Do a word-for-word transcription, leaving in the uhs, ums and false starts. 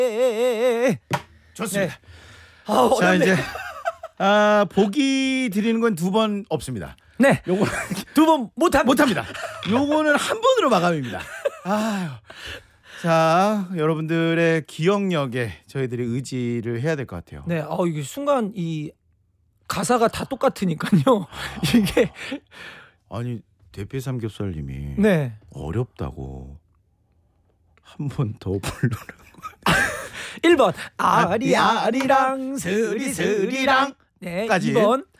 좋습니다. 네. 아, 자 어렵네. 이제 아, 보기 드리는 건 두 번 없습니다. 네. 요거 두 번 못합니다. 못합니다. 요거는 한 번으로 마감입니다. 아유. 자, 여러분들의 기억력에 저희들이 의지를 해야 될 것 같아요. 네. 어 이게 순간 이 가사가 다 똑같으니까요. 이게 아니 대패 삼겹살님이 네. 어렵다고 한 번 더 부르는 일 번 아리아리랑 스리스리랑 네. 까지. 이 번